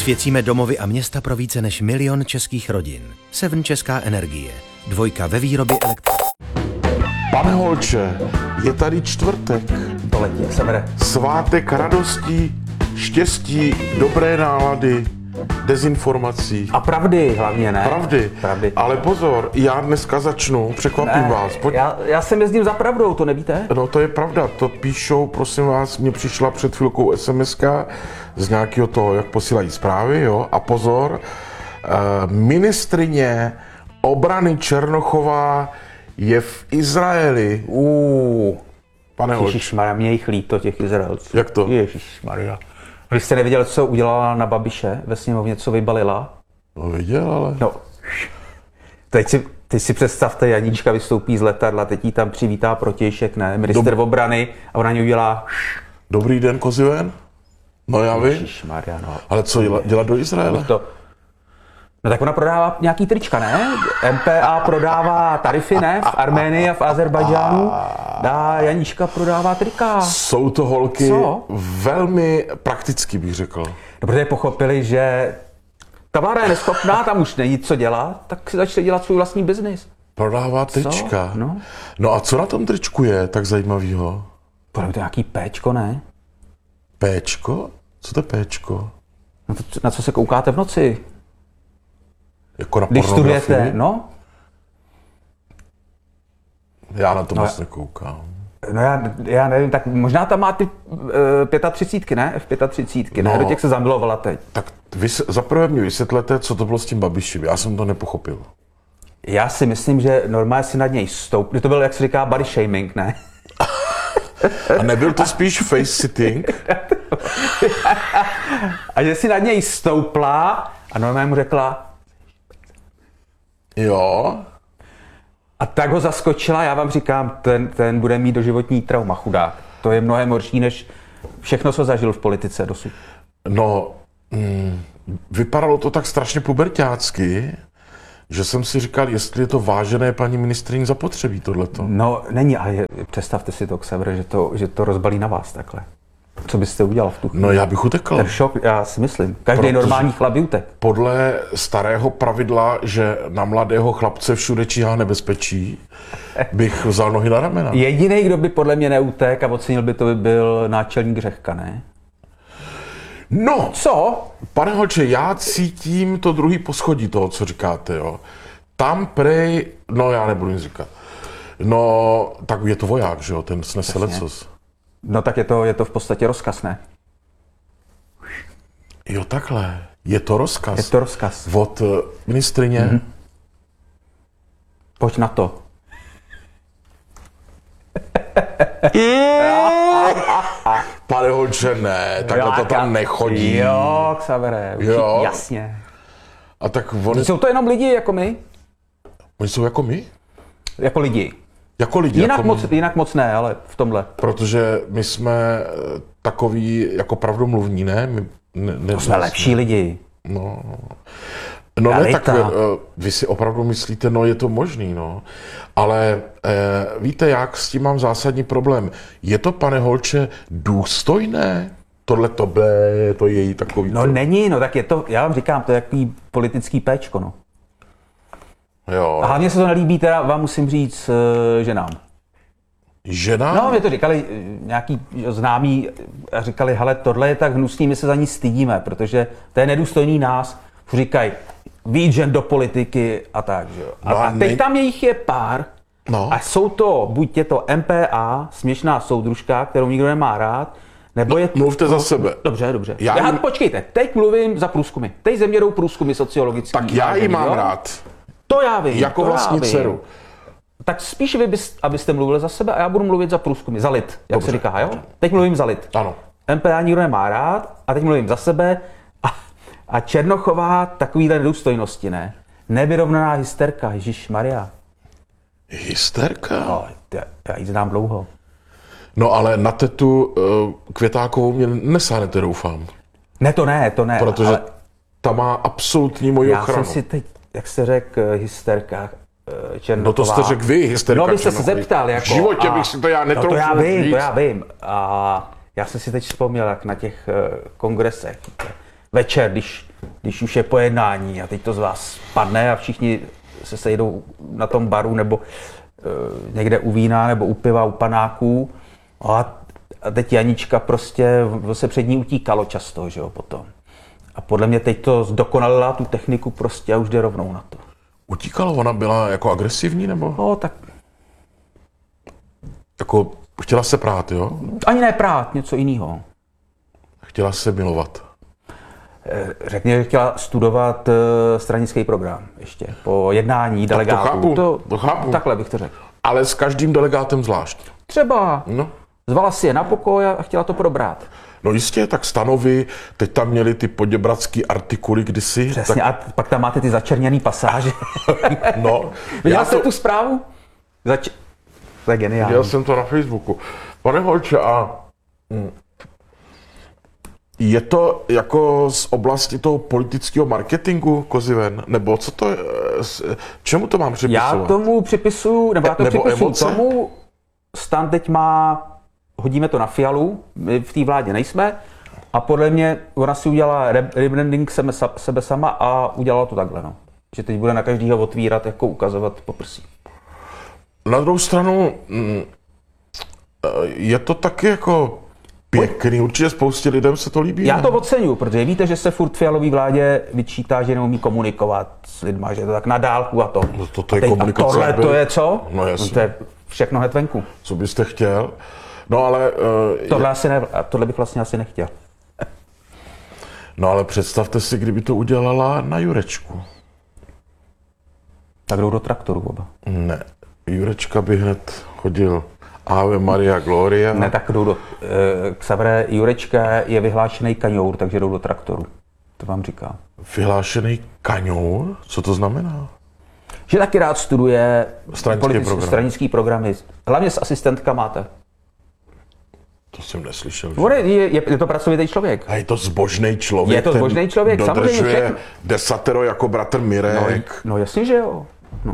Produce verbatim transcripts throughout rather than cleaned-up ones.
Osvěcíme domovy a města pro více než milion českých rodin. Seven Česká energie. Dvojka ve výrobě elektřiny. Pane Holče, je tady čtvrtek. To letí, jak se bere. Svátek radostí, štěstí, dobré nálady, dezinformací. A pravdy hlavně, ne? Pravdy. Pravdy. Ale pozor, já dneska začnu, překvapím Ne, vás. Pojď. Já, já jsem jezdím za pravdou, to nevíte? No to je pravda, to píšou, prosím vás, mně přišla před chvilkou SMSka z nějakého toho, jak posílají zprávy, jo, a pozor, eh, ministryně obrany Černochová je v Izraeli. Uh, Pane Holč, Ježišmarja, mě jich líto, těch Izraelců. jak to? Ježišmarja. Když jste neviděl, co udělala na Babiše ve sněmovně, co vybalila? No viděl, ale... No, teď si, teď si představte, Janíčka vystoupí z letadla, teď jí tam přivítá Protějšek, ne? Minister Dob- obrany a ona ní udělá... Dobrý den, koziven? No já vím. Ježišmarja, no. Ale co dělat, dělat do Izraele? To... No tak ona prodává nějaký trička, ne? M P A prodává tarify, ne? V Arménii a v Azerbajdžánu. Dá Janíčka prodává trika. Jsou to holky Co? velmi prakticky, bych řekl. No, protože pochopili, že ta vláda je neschopná, tam už není co dělat, tak si začali dělat svůj vlastní biznis. Prodává trička. No. No a co na tom tričku je tak zajímavého? Podle to nějaký péčko, ne? Péčko? Co to je péčko? No to, na co se koukáte v noci? Jako na Když pornografii? studujete, no? Já na to No, moc nekoukám. No já, já nevím, tak možná tam má ty uh, pětatřicítky, ne? F třicet pět, ne? No. Do těch se zamilovala teď. Tak vy se- zaprvé mi vysvětlete, co to bylo s tím Babišem. Já jsem to nepochopil. Já si myslím, že normálně si nad něj stoup. To byl, jak se říká, body shaming, ne? A nebyl to spíš face sitting? A že si nad něj stoupla a normálně mu řekla, Jo. a tak ho zaskočila, já vám říkám, ten, ten bude mít doživotní trauma, chudák. To je mnohem horší, než všechno, co zažil v politice dosud. No, mm, vypadalo to tak strašně puberťácky, že jsem si říkal, jestli je to vážené paní ministryni zapotřebí tohleto. No, není, a je, představte si to, Xaver, že to, že to rozbalí na vás takhle. Co byste udělal v tu chvíli? No já bych utekl. Ten šok, já si myslím. Každý Protože- normální chlap by utek. Podle starého pravidla, že na mladého chlapce všude číhá nebezpečí, bych vzal nohy na ramena. Jediný, kdo by podle mě neutek a ocenil by to, by byl náčelník Řehka, ne? No, Co? pane Holče, já cítím to druhý poschodí toho, co říkáte, jo. Tam prej, no já nebudu nic říkat. No, tak je to voják, že jo, ten snese lecos. No tak je to, je to v podstatě rozkaz, ne? Jo, takhle. Je to rozkaz. Je to rozkaz. Od eh, ministryně. Mm-hmm. Pojď na to. Pane Holče, ne, takhle to tam nechodí. Jo, Xavere, Jo. jasně. A tak oni, Jsou to jenom lidi jako my? oni jsou jako my? Jako lidi. Jako lidi, Jinak jako moc, my. jinak moc ne, ale v tomhle. Protože my jsme eh, takový jako pravdomluvní, ne? My, ne, ne Jsme lepší lidi. No, no ne, Realita. tak uh, vy si opravdu myslíte, no je to možný, no. Ale uh, víte, jak s tím mám zásadní problém. Je to, pane Holče, důstojné? Tohle to blé, to její takový... No to... není, no tak je to, já vám říkám, to je jaký politický péčko, no. Jo. A hlavně se to nelíbí, teda vám musím říct, uh, ženám. Žena? No, mě to říkali eh, nějaký že, známí a říkali, hele, tohle je tak hnusný, my se za ní stydíme, protože to je nedůstojný nás. Říkají, víc žen do politiky a tak, že jo. A, No a a teď nej- tam jejich je pár No. a jsou to, buď je to M P A, směšná soudružka, kterou nikdo nemá rád, nebo je to... Mluvte za sebe. Dobře, dobře. Já Já, jim- počkejte, teď mluvím za průzkumy. Teď ze mě jdou průzkumy sociologický. Tak já ji vážení, mám jo? rád. To já vím. Jako to já vlastní vím. dceru. Tak spíš vy, bys, abyste mluvili za sebe a já budu mluvit za průzkumy, za lid, jak Dobře. se říká, jo? Teď mluvím za lid. Ano. M P A nikdo nemá rád a teď mluvím za sebe a, a Černochová takovýhle nedůstojnosti, ne? Nevyrovnaná hysterka, ježišmarja. Hysterka? No, já, já ji znám dlouho. No ale na tetu uh, Květákovou mě nesáhnete, doufám. Ne, to ne, to ne. Protože ale ta má absolutní moji já ochranu. jsem si teď, jak jste řekl, hysterka eh, Černochová. No to jste řekl vy, hysterka No, vy jste se Černochová. zeptal, jako. V životě a- bych si to já No netroufl to já vím, říct. to já vím. A já jsem si teď vzpomněl, jak na těch eh, kongresech večer, když, když už je pojednání a teď to z vás padne a všichni se sejdou na tom baru nebo e, někde u vína nebo u piva, u panáků a, a teď Janička prostě se před ní utíkalo často, že jo, potom. A podle mě teď to zdokonalila tu techniku prostě a už jde rovnou na to. Utíkalo, ona byla jako agresivní nebo? No tak Jako chtěla se prát, jo? ani ne prát, něco jiného. Chtěla se milovat. Řekně, že chtěla studovat uh, stranický program ještě po jednání delegátů. chápu, to chápu. Takhle bych to řekl. Ale s každým delegátem zvlášť. Třeba No. zvala si je na pokoj a chtěla to probrat. No jistě, tak stanovy, teď tam měli ty poděbradský artikuly kdysi. Přesně, Tak, a pak tam máte ty začerněný pasáže. no, Viděl já jste to, tu zprávu? Zač... To je geniální. viděl jsem to na Facebooku. Pane Holče, a mm, je to jako z oblasti toho politického marketingu Koziven? Nebo co to je? s- Čemu to mám připisovat? Já tomu připisuju, nebo já to Nebo připisuju emoce? tomu, Stan teď má, hodíme to na Fialu, my v té vládě nejsme, a podle mě ona si udělala re- rebranding sebe, sebe sama a udělala to takhle, no. Že teď bude na každýho otvírat, jako ukazovat po prsí. Na druhou stranu, mm, je to taky jako pěkný, určitě spoustě lidem se to líbí. Já ne? to oceňuju, protože víte, že se furt Fialový vládě vyčítá, že neumí komunikovat s lidma, že je to tak na dálku a to. No to- to je a, teď, a komunikace, tohle jak to byl- je co? No jasně. To je všechno hned venku. Co byste chtěl? No ale, uh, Tohle, asi ne, a tohle bych vlastně asi nechtěl. no ale představte si, kdyby to udělala na Jurečku. Tak jdou do traktoru oba. Ne, Jurečka by hned chodil Ave Maria Gloria. Ne, tak jdou do... E, Xaver Jurečka je vyhlášený kaňour, takže jdou do traktoru. To vám říká. Vyhlášený kaňour? Co to znamená? Že taky rád studuje Stranický program. stranický programy. Hlavně s asistentka máte. To jsem neslyšel. On je, je, je to pracovitý člověk. A je to zbožný člověk. Je to ten zbožnej člověk, samozřejmě dodržuje všechno. desatero jako bratr Mirek. No jasně, že jo. No.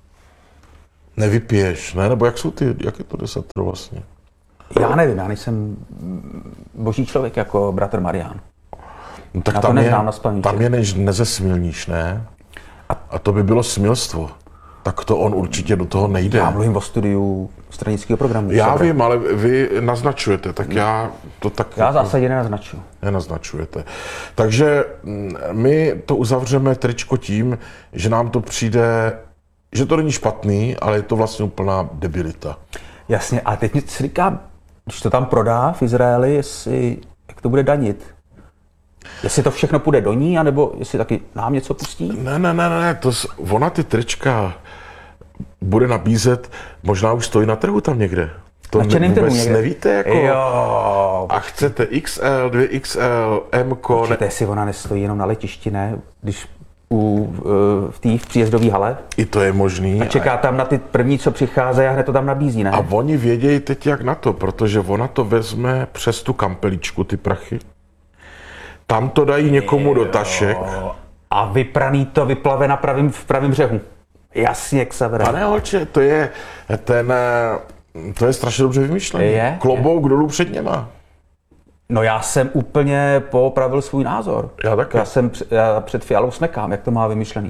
Nevypiješ, ne? Nebo jak jsou ty, jak je to desatero vlastně? Já nevím, já nejsem boží člověk jako bratr Marián. No, tak Já to tam neznám je, na spaměť. tam je než nezesmilníš, ne? A to by bylo smilstvo. Tak to on určitě do toho nejde. Já mluvím o studiu stranického programu. Já Xaver. vím, ale vy naznačujete, tak já to tak Já v jako zásadě nenaznačuju. nenaznačujete. Takže mm, my to uzavřeme tričko tím, že nám to přijde, že to není špatný, ale je to vlastně úplná debilita. Jasně, a teď mi si říkám, když to tam prodá v Izraeli, jestli, jak to bude danit. Jestli to všechno půjde do ní, anebo jestli taky nám něco pustí? Ne, ne, ne, ne, to, s- ona ty trička bude nabízet, možná už stojí na trhu tam někde. To Na černém trhu vůbec někde. nevíte, jako... Jo. A chcete X L, dvě X L, M ko, ne, Určitě, jestli ona nestojí jenom na letišti, ne? Když u, v- v té příjezdové hale i to je možný. a čeká tam na ty první, co přicházejí a hned to tam nabízí, ne? A oni vědějí teď jak na to, protože ona to vezme přes tu kampeličku, ty prachy. Tam to dají někomu do tašek. A vypraný to vyplave na pravým, v pravém břehu. Jasně, Xaver. Pane holče, to je ten, eh, to je strašně dobře vymyšlené. Je, Klobouk dolů před něma. No já jsem úplně poopravil svůj názor. Já taky. Já jsem př- já před Fialou smekám, jak to má vymyšlený.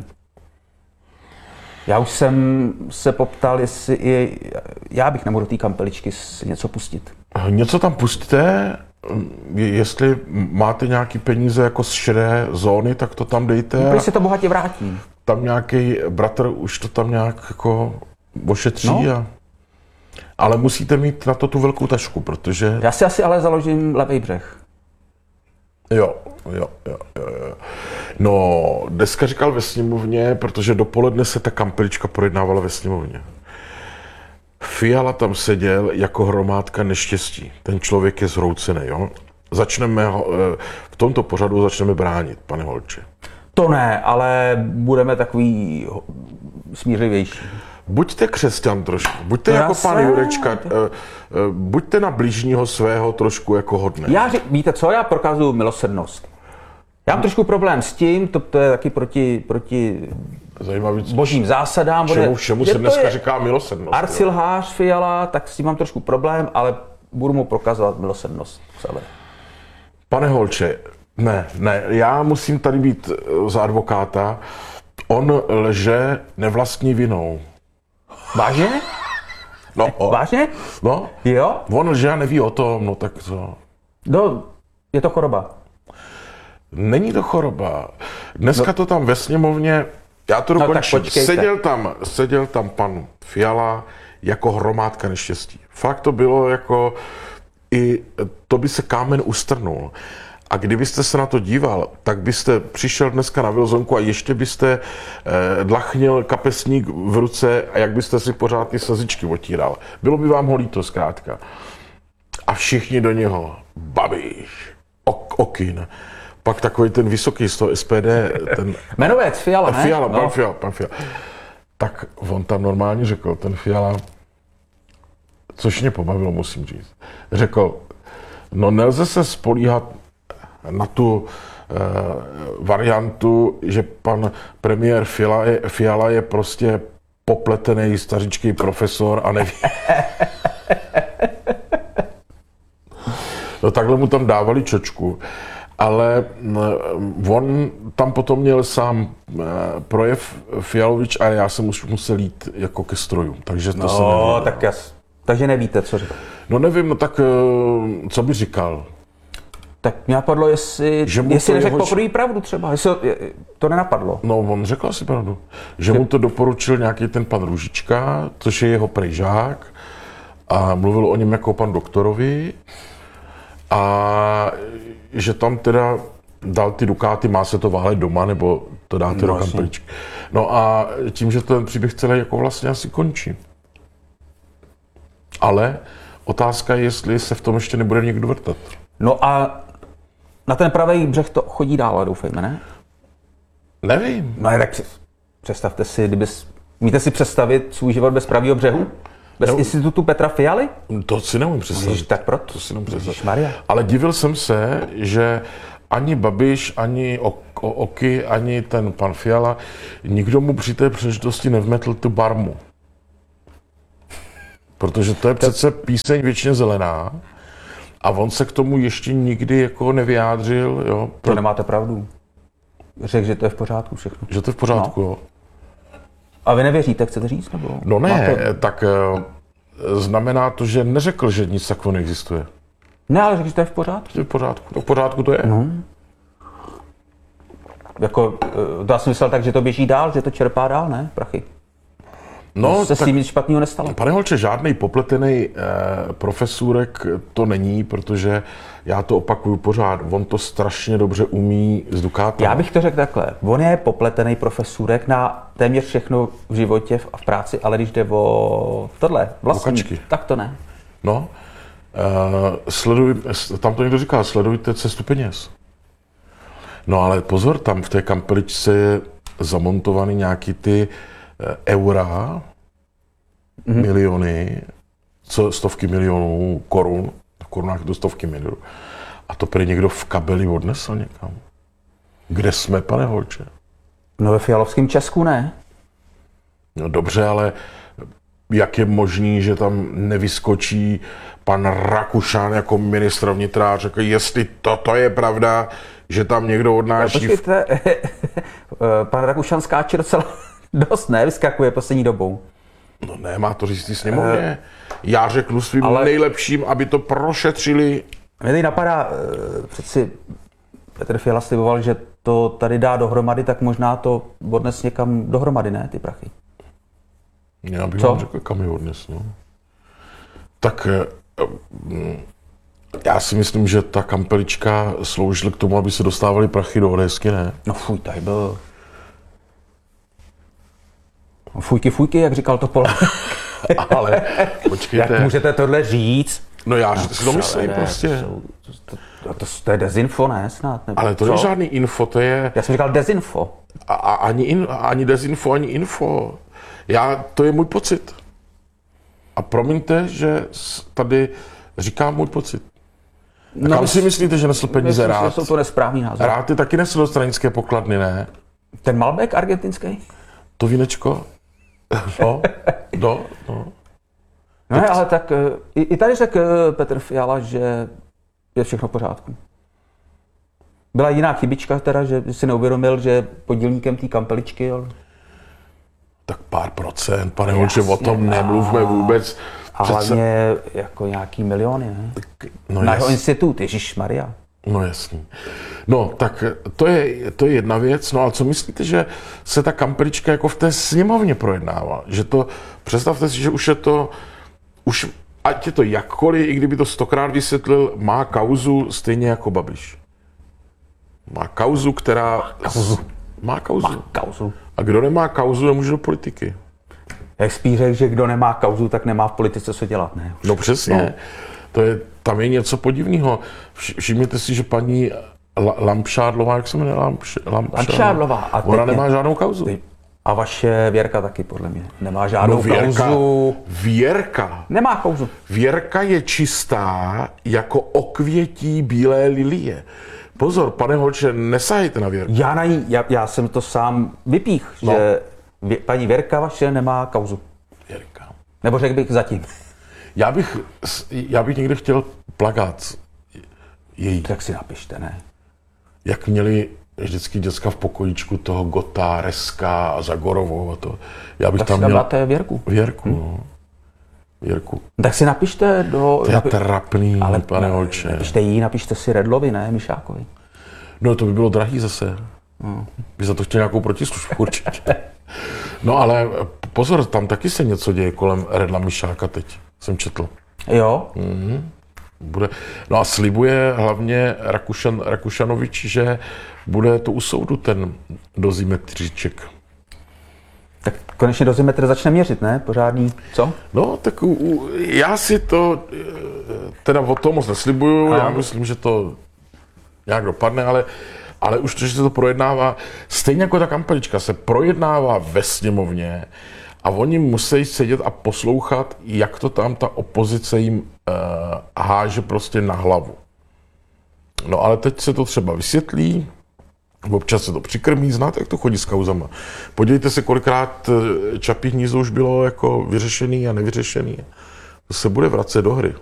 Já už jsem se poptal, jestli i, já bych nemohl do té kampeličky si něco pustit. Něco tam pustíte, je- jestli máte nějaký peníze jako z šedé zóny, tak to tam dejte. Když se to bohatě vrátí. Tam nějaký bratr už to tam nějak jako ošetří. No. A... Ale musíte mít na to tu velkou tašku, protože... Já si asi ale založím levý břeh. Jo, jo, jo, jo, jo. No, dneska říkal ve sněmovně, protože dopoledne se ta kampelička projednávala ve sněmovně. Fiala tam seděl jako hromádka neštěstí. Ten člověk je zhroucený, jo. Začneme ho, eh, v tomto pořadu začneme bránit, pane Holče. To ne, ale budeme takový ho- smířlivější. Buďte křesťan trošku, buďte To jako já pan jsem. Jurečka, eh, eh, buďte na bližního svého trošku jako hodné. Já ři- víte co, já prokazuju milosrdnost. Já mám trošku problém s tím, to, to je taky proti, proti Zajímavý, božím zásadám. čemu bude- všemu že se to dneska je říká milosrdnost. jo. arcilhář Fiala, tak s tím mám trošku problém, ale budu mu prokazovat milosrdnost. Xaver. Pane Holče, Ne, ne, já musím tady být eh, za advokáta. On lže nevlastní vinou. Vážně? No, o, Vážně? no, Jo? on lže a neví o tom, no tak co. No, je to choroba. Není to choroba. Dneska no. to tam ve sněmovně, já to dokončím, tak no, seděl tam, seděl tam pan Fiala jako hromádka neštěstí. Fakt to bylo jako, i to by se kámen ustrnul. A kdybyste se na to díval, tak byste přišel dneska na Vilzonku a ještě byste eh, dlachnil kapesník v ruce a jak byste si pořád ty slzičky otíral. Bylo by vám ho líto zkrátka. A všichni do něho, Babiš, ok, Okin, pak takový ten vysoký z toho S P D, ten... Jmenovec, Fiala, ne? Fiala, no. pan Fiala, pan Fiala. Tak on tam normálně řekl, ten Fiala, což mě pobavilo, musím říct, řekl, no nelze se spolíhat na tu eh, variantu, že pan premiér Fiala je, Fiala je prostě popletený stařičký profesor a neví. No takhle mu tam dávali čočku, ale eh, on tam potom měl sám eh, projev Fialovič a já jsem už musel jít jako ke strojům, takže to no, se neví. tak jas. Takže nevíte, co říká. No nevím, no tak eh, co by říkal? Tak mě napadlo, jestli, Že mu jestli to neřekl jeho- poprvé pravdu třeba, jestli to nenapadlo. No, on řekl asi pravdu. Že mu to doporučil nějaký ten pan Růžička, což je jeho prejžák, a mluvil o něm jako o pan doktorovi, a že tam teda dal ty dukáty, má se to válet doma, nebo to dáte No, do jasně. kampeličky. No a tím, že ten příběh celý jako vlastně asi končí. Ale otázka je, jestli se v tom ještě nebude někdo vrtat. No a na ten pravý břeh to chodí dál, doufejme, ne? Nevím. No ale tak představte si, kdyby... Umíte si představit svůj život bez pravého břehu? Bez Jo. institutu Petra Fialy? To si neumím představit. Ježiš, tak proto. To si neumím představit. Ježišmarja. Ale divil jsem se, že ani Babiš, ani Ok- O- Oky, ani ten pan Fiala, nikdo mu při té příležitosti nevmetl tu barmu. Protože to je přece píseň Věčně zelená a on se k tomu ještě nikdy jako nevyjádřil, jo, To nemáte pravdu. Řekl, že to je v pořádku všechno. že to je v pořádku. No, A vy nevěříte, chcete říct? Nebo no ne, máte... tak eh, znamená to, že neřekl, že nic takového neexistuje. Ne, ale řekl, že to je v pořádku. To je v pořádku. To v pořádku to je. No. Jako, eh, já jsem myslel tak, že to běží dál, že to čerpá dál, ne? Prachy. No, Se s tak, tím nic špatného nestalo. pane Holče, žádný popletený eh, profesůrek to není, protože já to opakuju pořád, on to strašně dobře umí s dukátama. Já bych to řekl takhle. On je popletený profesůrek na téměř všechno v životě a v práci, ale když jde o tohle, vlastní, Lukačky. tak to ne. No, uh, sleduj, tam to někdo říká, sledujte cestu peněz. No ale pozor, tam v té kampeličce je zamontovaný nějaký ty eh, eura, mm-hmm. miliony, co stovky milionů korun, v korunách do stovky milionů. A to prý někdo v kabeli odnesl někam. Kde jsme, pane Holče? No ve Fialovském Česku ne. No dobře, ale jak je možný, že tam nevyskočí pan Rakušan jako ministr vnitra a řekl, jestli toto je pravda, že tam někdo odnáší... v- Počkejte, pan Rakušan skáče docela dost, ne? Vyskakuje poslední dobou. No ne, má to říct ty sněmovně. Já řeknu svým ale- ale... nejlepším, aby to prošetřili. Mě tady napadá, eh, přeci Petr Fiala sliboval, že to tady dá dohromady, tak možná to odnes někam dohromady, ne, ty prachy? Já bych Co? vám řekl, kam je odnes, no. Tak eh, mm, já si myslím, že ta kampelička sloužila k tomu, aby se dostávaly prachy do odesky, ne? No fuj, tady byl... No, fujky, fujky, jak říkal to Polák. Ale počkejte, Jak můžete tohle říct? no já si to myslím Ne, prostě. To, to, to, to, to je dezinfo, ne, snad? Nebo Ale to co? není žádný info, to je Já jsem říkal dezinfo. a, a, ani, in, ani dezinfo, ani info. Já, to je můj pocit. A promiňte, že s- tady říkám můj pocit. A kam si myslíte, že nesl peníze myslím, že rád? jsou to nesprávný názory. Rád ty taky nesl do stranické pokladny, ne? Ten Malbec argentinský? To vínečko? No, no, no. No ne, ale tak eh, i, i tady řekl eh, Petr Fiala, že je všechno v pořádku. Byla jiná chybička teda, že si neuvědomil, že je podílníkem té kampeličky, ale... Tak pár procent, pane Holče, o tom nemluvme vůbec. A hlavně jako nějaký miliony, ne? No Na jas, jeho institut, ježišmarja. no jasný. No, tak to je, to je jedna věc. No ale co myslíte, že se ta kampelička jako v té sněmovně projednává? Že to, představte si, že už je to, už ať je to jakkoliv, i kdyby to stokrát vysvětlil, má kauzu stejně jako Babiš. Má kauzu, která... Má kauzu. Má kauzu. Má kauzu. A kdo nemá kauzu, nemůže do politiky. Jak spíš řekl, že kdo nemá kauzu, tak nemá v politice co dělat, ne? No přesně. No. To je, tam je něco podivného. Všimněte si, že paní La- Lampšádlová, jak se jmenuje Lampš- Lampšádlová? Lampšádlová. A Ona teď nemá je- žádnou kauzu. A vaše Věrka taky, podle mě. Nemá žádnou No Věrka, kauzu. Věrka. Nemá kauzu. Věrka je čistá jako okvětí bílé lilie. Pozor, pane Holče, nesahejte na Věrku. Já, na ní, já, já jsem to sám vypích, No. že vě, paní Věrka vaše nemá kauzu. Věrka. Nebo řekl bych zatím. Já bych, já bych někde chtěl plakát její. Tak si napište, ne? Jak měli vždycky děcka v pokojíčku toho Gota, Reska a Zagorovou a to. Já bych Tak tam si tam měl dáte Věrku. Věrku, no. Věrku. Tak si napište do... To je napi- trapný, ale pane Holče. Napište jí, napište si Redlovi, ne Mišákovi. No to by bylo drahý zase. Hmm. By za to chtěl nějakou protislužbu určitě. No ale pozor, tam taky se něco děje kolem Redla Mišáka teď, jsem četl. Jo? Bude. No a slibuje hlavně Rakušan, Rakušanovič, že bude to u soudu ten dozimetříček. Tak konečně dozimetr začne měřit, ne? Pořádný, co? No, tak u, u, já si to eh, teda o tom moc neslibuju, Ano. já myslím, že to nějak dopadne, ale, ale už to, že se to projednává, stejně jako ta kampelička se projednává ve sněmovně a oni musí sedět a poslouchat, jak to tam ta opozice jim uh, háže prostě na hlavu. No ale teď se to třeba vysvětlí, občas se to přikrmí, znáte, jak to chodí s kauzama. Podívejte se, kolikrát eh, Čapí hnízdo už bylo jako vyřešený a nevyřešený. To se bude vracet do hry.